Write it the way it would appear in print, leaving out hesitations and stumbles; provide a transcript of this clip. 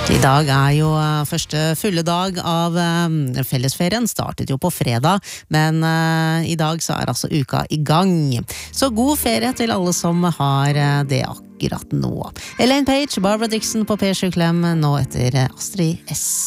I dag jo første fulle dag av fellesferien, startet jo på fredag, men i dag så altså uka i gang. Så god ferie til alle som har det akkurat nå. Elaine Page, Barbara Dixon på P7 Klem, nå etter Astrid S.